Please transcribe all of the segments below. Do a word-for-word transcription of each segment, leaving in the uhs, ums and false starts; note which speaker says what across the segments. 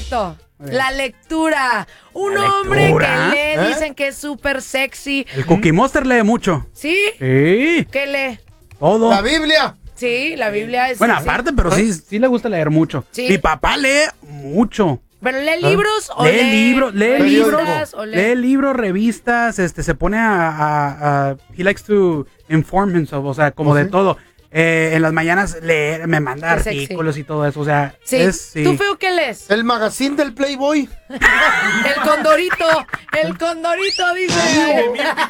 Speaker 1: Correcto. La lectura. Un
Speaker 2: La
Speaker 1: hombre
Speaker 2: lectura.
Speaker 1: que lee,
Speaker 2: ¿Eh?
Speaker 1: dicen que es súper sexy.
Speaker 2: El Cookie Monster lee mucho.
Speaker 1: ¿Sí?
Speaker 2: Sí.
Speaker 1: ¿Qué lee?
Speaker 2: Todo.
Speaker 3: La Biblia.
Speaker 1: Sí, la Biblia es
Speaker 2: Bueno,
Speaker 1: sexy.
Speaker 2: aparte, pero sí, sí le gusta leer mucho.
Speaker 1: Sí.
Speaker 2: Mi papá lee mucho.
Speaker 1: ¿Pero lee libros o
Speaker 2: lee
Speaker 1: lee
Speaker 2: libros, lee
Speaker 1: revistas
Speaker 2: libros,
Speaker 1: o lee-
Speaker 2: lee libros, revistas, este, se pone a, a, a- he likes to inform himself, o sea, como
Speaker 3: ¿Oh,
Speaker 2: de
Speaker 3: sí?
Speaker 2: todo. Eh, en las mañanas leer, me manda
Speaker 1: Es sexy.
Speaker 2: artículos y todo eso, o sea,
Speaker 1: Sí.
Speaker 2: es, sí.
Speaker 1: ¿Tú, Feo, qué lees?
Speaker 3: El magazine del Playboy.
Speaker 1: El condorito. El condorito, dice.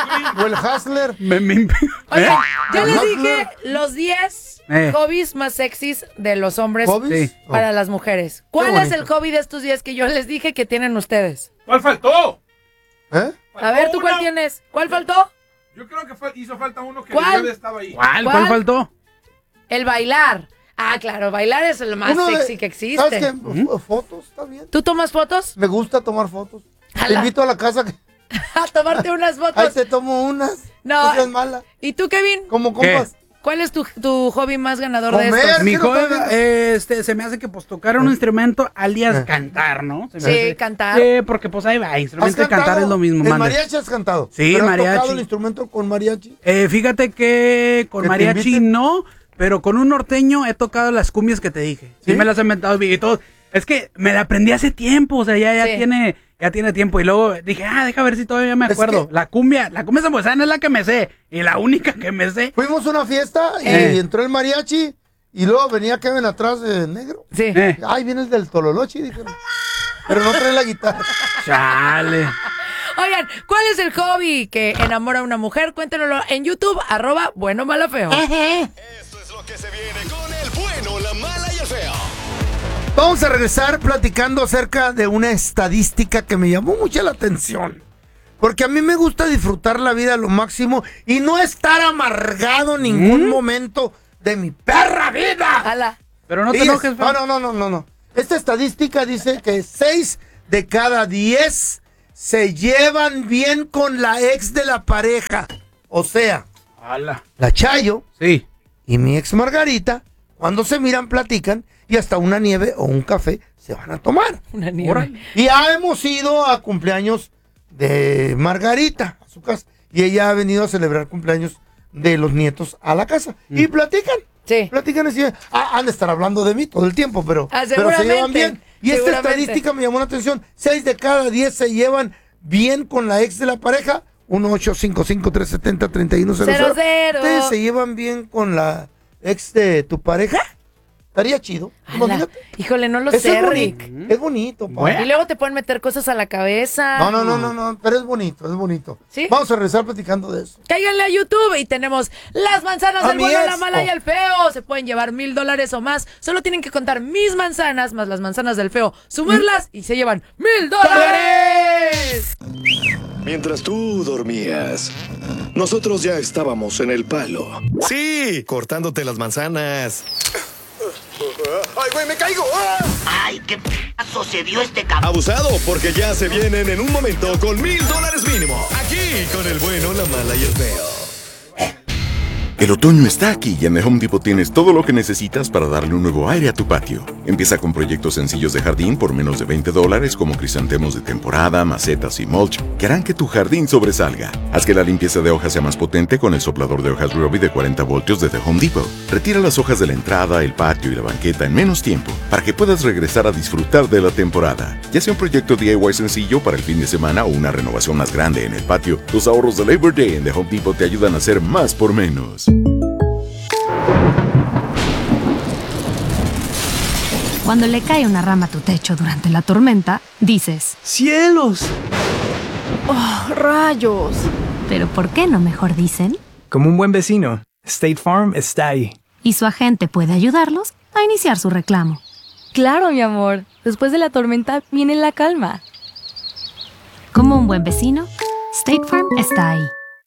Speaker 3: O el Hustler.
Speaker 2: Me- me-
Speaker 1: Oigan,
Speaker 2: ¿Eh?
Speaker 1: yo les
Speaker 3: Hustler.
Speaker 1: dije los diez
Speaker 2: Eh.
Speaker 1: hobbies más sexys de los hombres
Speaker 3: ¿Hobbies?
Speaker 2: Sí.
Speaker 1: para las mujeres. ¿Cuál
Speaker 3: Qué
Speaker 1: es el
Speaker 3: bonito.
Speaker 1: hobby de estos diez que yo les dije que tienen ustedes?
Speaker 4: ¿Cuál faltó?
Speaker 3: ¿Eh?
Speaker 1: A ver, ¿tú cuál
Speaker 4: Uno.
Speaker 1: tienes? ¿Cuál faltó?
Speaker 4: Yo creo que fal- hizo falta uno que
Speaker 1: ¿Cuál?
Speaker 4: ya estaba ahí.
Speaker 2: ¿Cuál? ¿Cuál
Speaker 1: ¿Cuál?
Speaker 2: faltó?
Speaker 1: El bailar. Ah, claro, bailar es el más
Speaker 3: Uno de-
Speaker 1: sexy que existe.
Speaker 3: ¿Sabes qué? F- Fotos, está bien.
Speaker 1: ¿Tú tomas fotos?
Speaker 3: Me gusta tomar fotos. Te
Speaker 1: Ala.
Speaker 3: invito a la casa. que-
Speaker 1: A tomarte unas
Speaker 3: Ahí
Speaker 1: fotos.
Speaker 3: te tomo unas.
Speaker 1: No.
Speaker 3: No seas mala.
Speaker 1: ¿Y tú, Kevin?
Speaker 3: Como
Speaker 2: ¿Qué?
Speaker 3: compas.
Speaker 1: ¿Cuál es tu, tu hobby más ganador de
Speaker 3: Comer.
Speaker 1: estos?
Speaker 2: Mi
Speaker 3: ¿qué no
Speaker 2: joven,
Speaker 3: estás
Speaker 2: este, se me hace que pues tocar un instrumento alias
Speaker 3: Eh.
Speaker 2: cantar, ¿no? Se me
Speaker 1: Sí,
Speaker 2: hace-
Speaker 1: cantar.
Speaker 2: Sí, porque pues ahí va,
Speaker 3: ¿Has
Speaker 2: instrumento y cantar
Speaker 3: cantado?
Speaker 2: es lo mismo,
Speaker 3: ¿En
Speaker 2: mande.
Speaker 3: mariachi has cantado?
Speaker 2: Sí,
Speaker 3: ¿Pero has
Speaker 2: mariachi.
Speaker 3: tocado el instrumento con mariachi?
Speaker 2: Eh, fíjate que con
Speaker 3: ¿Que te
Speaker 2: mariachi
Speaker 3: inviten?
Speaker 2: no, pero con un norteño he tocado las cumbias que te dije. Sí,
Speaker 3: ¿Sí?
Speaker 2: me las he inventado y todo. Es que me la aprendí hace tiempo, o sea, ya, ya
Speaker 1: Sí.
Speaker 2: tiene, ya tiene tiempo. Y luego dije, ah, deja ver si todavía me
Speaker 3: Es
Speaker 2: acuerdo.
Speaker 3: que-
Speaker 2: La cumbia, la cumbia zambuesana es la que me sé. Y la única que me sé.
Speaker 3: Fuimos a una fiesta y
Speaker 2: Eh.
Speaker 3: entró el mariachi y luego venía Kevin atrás de negro.
Speaker 1: Sí.
Speaker 2: Eh,
Speaker 3: Ay, viene el del Tololochi, dijeron. Pero no trae la guitarra.
Speaker 2: chale.
Speaker 1: Oigan, ¿cuál es el hobby que enamora a una mujer? Cuéntenlo en YouTube, arroba bueno malo feo.
Speaker 5: Esto es lo que se viene con el bueno, la mala y el feo.
Speaker 3: Vamos a regresar platicando acerca de una estadística que me llamó mucho la atención. Porque a mí me gusta disfrutar la vida a lo máximo y no estar amargado en ningún momento de mi perra vida.
Speaker 1: Ala.
Speaker 2: Pero no te
Speaker 3: Y es-
Speaker 2: enojes,
Speaker 3: no, no, no, no, no, no. Esta estadística dice que seis de cada diez se llevan bien con la ex de la pareja. O sea,
Speaker 2: Ala.
Speaker 3: la Chayo
Speaker 2: Sí.
Speaker 3: y mi ex Margarita, cuando se miran, platican y hasta una nieve o un café se van a tomar.
Speaker 1: Una nieve.
Speaker 2: Órale.
Speaker 3: Y ya hemos ido a cumpleaños de Margarita, a su casa. Y ella ha venido a celebrar cumpleaños de los nietos a la casa. Y platican.
Speaker 1: Sí.
Speaker 3: Platican así. Ah, han de estar hablando de mí todo el tiempo, pero,
Speaker 1: Ah,
Speaker 3: pero se
Speaker 1: seguramente,
Speaker 3: llevan bien. Y esta
Speaker 1: seguramente.
Speaker 3: estadística me llamó la atención. Seis de cada diez se llevan bien con la ex de la pareja. uno ocho cinco cinco tres siete cero tres uno cero
Speaker 1: Cero,
Speaker 3: cero.
Speaker 1: cero.
Speaker 3: ¿Ustedes se llevan bien con la ex de tu pareja? Estaría chido.
Speaker 1: Ala.
Speaker 3: Imagínate.
Speaker 1: Híjole, no lo
Speaker 3: Eso
Speaker 1: sé,
Speaker 3: es bonito.
Speaker 1: Rick.
Speaker 3: Es bonito, pa.
Speaker 2: Bueno.
Speaker 1: Y luego te pueden meter cosas a la cabeza.
Speaker 3: No, no, no, no, no, pero es bonito, es bonito.
Speaker 1: ¿Sí?
Speaker 3: Vamos a regresar platicando de eso.
Speaker 1: Cáiganle a YouTube y tenemos las manzanas
Speaker 3: A
Speaker 1: del
Speaker 3: mi
Speaker 1: bueno,
Speaker 3: ex,
Speaker 1: la mala
Speaker 3: oh.
Speaker 1: y el feo. Se pueden llevar mil dólares o más. Solo tienen que contar mis manzanas más las manzanas del feo. Sumarlas y se llevan mil dólares.
Speaker 5: Mientras tú dormías, nosotros ya estábamos en el palo. Sí, cortándote las manzanas. ¡Ay, güey, me caigo! ¡Ah!
Speaker 6: Ay, ¿qué p sucedió este cabrón?
Speaker 5: Abusado, porque ya se vienen en un momento con mil dólares mínimo. Aquí, con el bueno, la mala y el feo.
Speaker 7: El otoño está aquí y en The Home Depot tienes todo lo que necesitas para darle un nuevo aire a tu patio. Empieza con proyectos sencillos de jardín por menos de veinte dólares como crisantemos de temporada, macetas y mulch que harán que tu jardín sobresalga. Haz que la limpieza de hojas sea más potente con el soplador de hojas Ryobi de cuarenta voltios de The Home Depot. Retira las hojas de la entrada, el patio y la banqueta en menos tiempo para que puedas regresar a disfrutar de la temporada. Ya sea un proyecto D I Y sencillo para el fin de semana o una renovación más grande en el patio, los ahorros de Labor Day en The Home Depot te ayudan a hacer más por menos.
Speaker 8: Cuando le cae una rama a tu techo durante la tormenta, dices,
Speaker 9: ¡Cielos!
Speaker 8: ¡oh, rayos! Pero ¿por qué no mejor dicen?
Speaker 9: Como un buen vecino, State Farm está ahí.
Speaker 8: Y su agente puede ayudarlos a iniciar su reclamo.
Speaker 10: Claro, mi amor. Después de la tormenta viene la calma.
Speaker 8: Como un buen vecino, State Farm está ahí.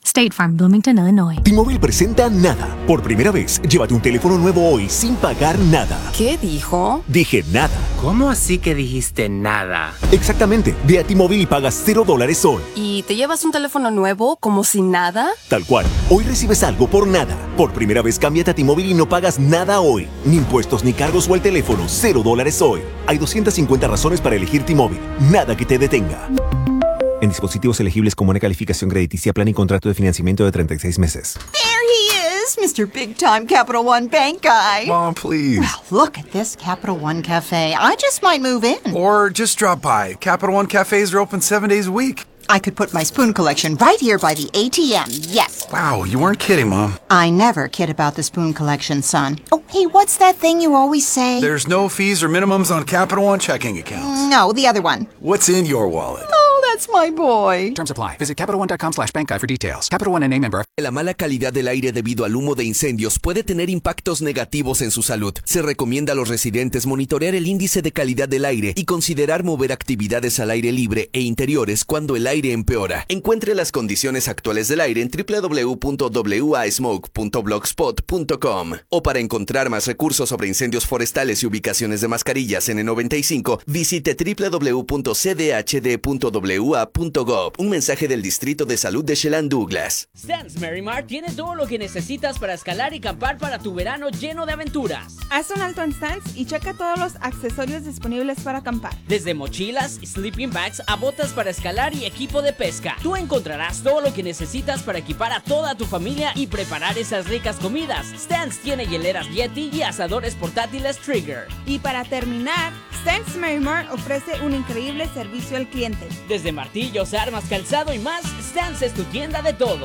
Speaker 8: State Farm, Bloomington, Illinois.
Speaker 11: T-Mobile presenta Nada. Por primera vez, llévate un teléfono nuevo hoy sin pagar nada.
Speaker 12: ¿Qué dijo?
Speaker 11: Dije nada.
Speaker 13: ¿Cómo así que dijiste nada?
Speaker 11: Exactamente. Ve a T-Mobile y pagas cero dólares hoy.
Speaker 12: ¿Y te llevas un teléfono nuevo como si nada?
Speaker 11: Tal cual. Hoy recibes algo por nada. Por primera vez, cámbiate a T-Mobile y no pagas nada hoy. Ni impuestos ni cargos o el teléfono. Cero dólares hoy. Hay doscientas cincuenta razones para elegir T-Mobile. Nada que te detenga. En dispositivos elegibles con buena calificación crediticia, plan y contrato de financiamiento de treinta y seis meses.
Speaker 14: There he is, Mister Big Time Capital One Bank Guy.
Speaker 15: Mom, please.
Speaker 14: Well, look at this Capital One Cafe. I just might move in.
Speaker 15: Or just drop by. Capital One cafes are open seven days a week.
Speaker 14: I could put my spoon collection right here by the A T M, yes.
Speaker 15: Wow, you weren't kidding, Mom.
Speaker 14: I never kid about the spoon collection, son. Oh, hey, what's that thing you always say?
Speaker 15: There's no fees or minimums on Capital One checking accounts.
Speaker 14: No, the other one.
Speaker 15: What's in your wallet?
Speaker 14: Oh, that's my boy.
Speaker 16: Terms apply. Visit CapitalOne.com slash bank guy for details. Capital One N A member.
Speaker 17: La mala calidad del aire debido al humo de incendios puede tener impactos negativos en su salud. Se recomienda a los residentes monitorear el índice de calidad del aire y considerar mover actividades al aire libre e interiores cuando el aire empeora. Encuentre las condiciones actuales del aire en doble u doble u doble u punto w a smoke punto blogspot punto com. O para encontrar más recursos sobre incendios forestales y ubicaciones de mascarillas N noventa y cinco, visite doble u doble u doble u punto c d h d punto w a punto gov. Un mensaje del Distrito de Salud de Chelan Douglas.
Speaker 18: Stans Merrimar tiene todo lo que necesitas para escalar y acampar para tu verano lleno de aventuras.
Speaker 19: Haz un alto en Stans y checa todos los accesorios disponibles para acampar.
Speaker 18: Desde mochilas, sleeping bags a botas para escalar y equipo de pesca. Tú encontrarás todo lo que necesitas para equipar a toda tu familia y preparar esas ricas comidas. Stans tiene hieleras Yeti y asadores portátiles Trigger.
Speaker 19: Y para terminar, Stans Merrimar ofrece un increíble servicio al cliente.
Speaker 18: Desde martillos, armas, calzado y más, Stans es tu tienda de todo.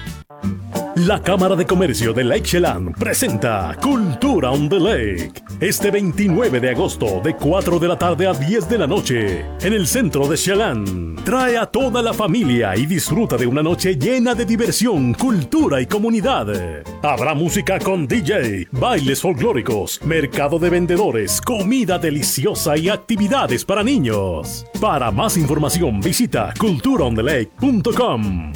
Speaker 20: La Cámara de Comercio de Lake Chelan presenta Cultura on the Lake este veintinueve de agosto de cuatro de la tarde a diez de la noche en el centro de Chelan. Trae a toda la familia y disfruta de una noche llena de diversión, cultura y comunidad. Habrá música con D J, bailes folclóricos, mercado de vendedores, comida deliciosa y actividades para niños. Para más información visita cultura on the lake punto com.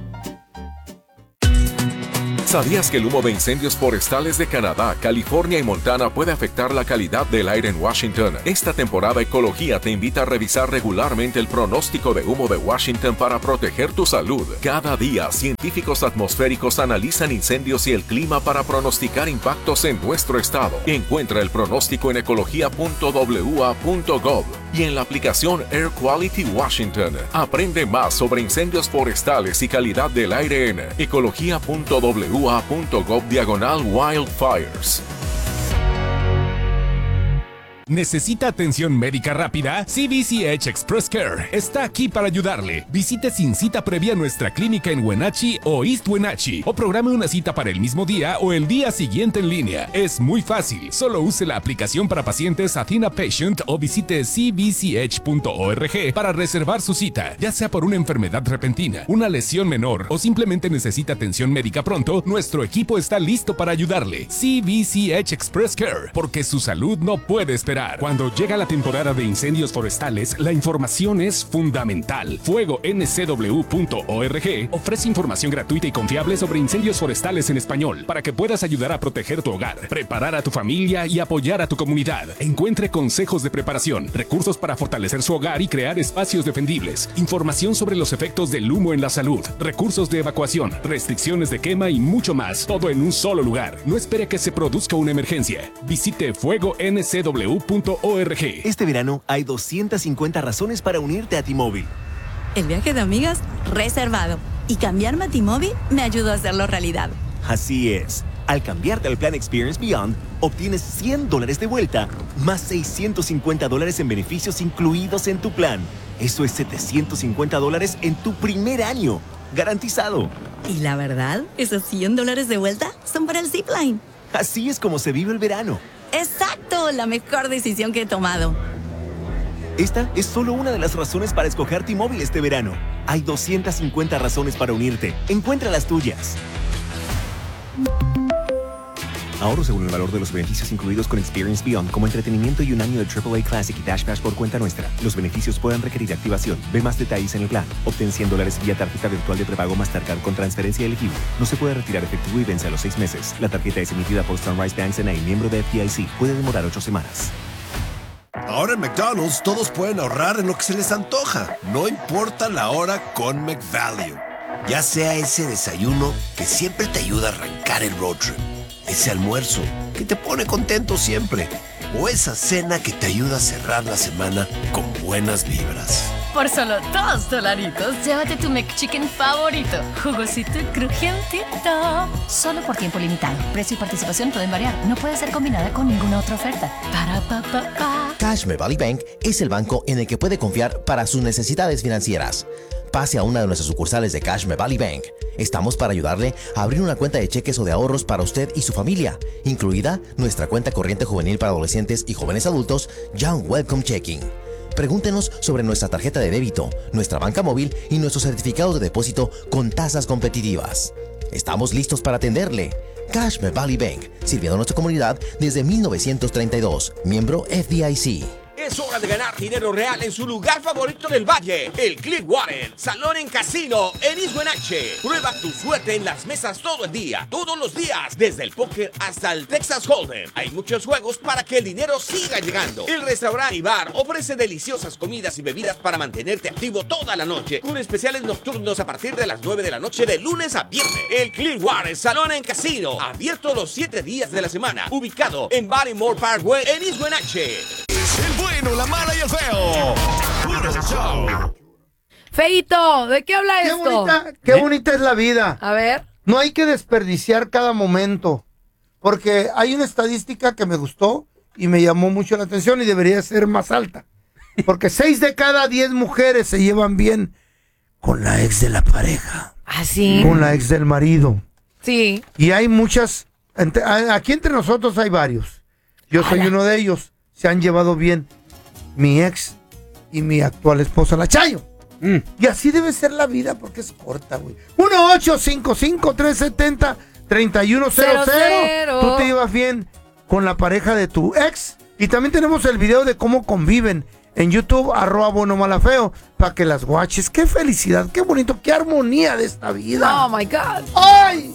Speaker 21: ¿Sabías que el humo de incendios forestales de Canadá, California y Montana puede afectar la calidad del aire en Washington? Esta temporada Ecología te invita a revisar regularmente el pronóstico de humo de Washington para proteger tu salud. Cada día, científicos atmosféricos analizan incendios y el clima para pronosticar impactos en nuestro estado. Encuentra el pronóstico en ecología punto w a punto gov y en la aplicación Air Quality Washington. Aprende más sobre incendios forestales y calidad del aire en ecología punto w a punto gov diagonal wildfires.
Speaker 22: ¿Necesita atención médica rápida? C B C H Express Care está aquí para ayudarle. Visite sin cita previa nuestra clínica en Wenatchee o East Wenatchee o programe una cita para el mismo día o el día siguiente en línea. Es muy fácil. Solo use la aplicación para pacientes Athena Patient o visite c b c h punto org para reservar su cita. Ya sea por una enfermedad repentina, una lesión menor o simplemente necesita atención médica pronto, nuestro equipo está listo para ayudarle. C B C H Express Care, porque su salud no puede esperar. Cuando llega la temporada de incendios forestales, la información es fundamental. Fuego N C W punto org ofrece información gratuita y confiable sobre incendios forestales en español para que puedas ayudar a proteger tu hogar, preparar a tu familia y apoyar a tu comunidad. Encuentre consejos de preparación, recursos para fortalecer su hogar y crear espacios defendibles, información sobre los efectos del humo en la salud, recursos de evacuación, restricciones de quema y mucho más, todo en un solo lugar. No espere que se produzca una emergencia. Visite fuego N C W punto org.
Speaker 11: Este verano hay doscientas cincuenta razones para unirte a T-Mobile.
Speaker 8: El viaje de amigas reservado. Y cambiarme a T-Mobile me ayudó a hacerlo realidad.
Speaker 11: Así es. Al cambiarte al plan Experience Beyond, obtienes cien dólares de vuelta, más seiscientos cincuenta dólares en beneficios incluidos en tu plan. Eso es setecientos cincuenta dólares en tu primer año. Garantizado.
Speaker 8: Y la verdad, esos cien dólares de vuelta son para el Zipline.
Speaker 11: Así es como se vive el verano.
Speaker 8: ¡Exacto! La mejor decisión que he tomado.
Speaker 11: Esta es solo una de las razones para escoger T-Mobile este verano. Hay doscientas cincuenta razones para unirte. Encuentra las tuyas.
Speaker 2: Ahorro según el valor de los beneficios incluidos con Experience Beyond, como entretenimiento y un año de triple A Classic y Dash Pass por cuenta nuestra. Los beneficios pueden requerir activación. Ve más detalles en el plan. Obtén cien dólares vía tarjeta virtual de prepago Mastercard con transferencia elegible. No se puede retirar efectivo y vence a los seis meses. La tarjeta es emitida por Sunrise Banks N A, miembro de F D I C. Puede demorar ocho semanas.
Speaker 4: Ahora en McDonald's todos pueden ahorrar en lo que se les antoja. No importa la hora con McValue. Ya sea ese desayuno que siempre te ayuda a arrancar el road trip, ese almuerzo que te pone contento siempre, o esa cena que te ayuda a cerrar la semana con buenas vibras.
Speaker 23: Por solo dos dolaritos, llévate tu McChicken favorito. Jugosito y crujientito. Solo por tiempo limitado. Precio y participación pueden variar. No puede ser combinada con ninguna otra oferta. Para pa pa pa.
Speaker 24: Cashme Valley Bank es el banco en el que puede confiar para sus necesidades financieras. Pase a una de nuestras sucursales de Cashme Valley Bank. Estamos para ayudarle a abrir una cuenta de cheques o de ahorros para usted y su familia, incluida nuestra cuenta corriente juvenil para adolescentes y jóvenes adultos, Young Welcome Checking. Pregúntenos sobre nuestra tarjeta de débito, nuestra banca móvil y nuestros certificados de depósito con tasas competitivas. Estamos listos para atenderle. Cashme Valley Bank, sirviendo a nuestra comunidad desde mil novecientos treinta y dos, miembro F D I C.
Speaker 25: Es hora de ganar dinero real en su lugar favorito del valle, el Clearwater, salón en casino en East Wenatchee. Prueba tu suerte en las mesas todo el día, todos los días, desde el póker hasta el Texas Hold'em. Hay muchos juegos para que el dinero siga llegando. El restaurante y bar ofrece deliciosas comidas y bebidas para mantenerte activo toda la noche, con especiales nocturnos a partir de las nueve de la noche de lunes a viernes. El Clearwater, salón en casino, abierto los siete días de la semana, ubicado en Baltimore Parkway en East Wenatchee.
Speaker 4: El bueno, la mala y el feo. Puro show.
Speaker 1: Feito, ¿de qué habla
Speaker 3: Qué
Speaker 1: esto?
Speaker 3: bonita, qué
Speaker 1: ¿Eh?
Speaker 3: bonita es la vida.
Speaker 1: A ver.
Speaker 3: No hay que desperdiciar cada momento, porque hay una estadística que me gustó y me llamó mucho la atención y debería ser más alta. Porque seis de cada diez mujeres se llevan bien con la ex de la pareja.
Speaker 1: ¿Ah, sí?
Speaker 3: Con la ex del marido.
Speaker 1: Sí.
Speaker 3: Y hay muchas, entre- aquí entre nosotros hay varios. Yo soy uno de ellos. Se han llevado bien mi ex y mi actual esposa, la Chayo. Mm. Y así debe ser la vida porque es corta, güey. uno ocho cinco cinco, tres siete cero, tres uno cero cero. Tú te llevas bien con la pareja de tu ex. Y también tenemos el video de cómo conviven en YouTube, arroba bueno mala feo, para que las guaches. Qué felicidad, qué bonito, qué armonía de esta vida.
Speaker 1: Oh my God.
Speaker 3: ¡Ay!